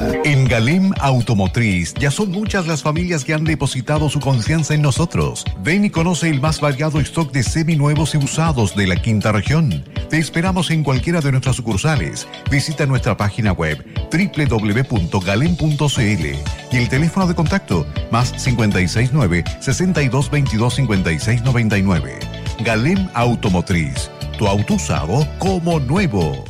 En Galem Automotriz ya son muchas las familias que han depositado su confianza en nosotros. Ven y conoce el más variado stock de seminuevos y usados de la quinta región. Te esperamos en cualquiera de nuestras sucursales. Visita nuestra página web www.galem.cl y el teléfono de contacto más 569-6222-5699. Galem Automotriz, tu auto usado como nuevo.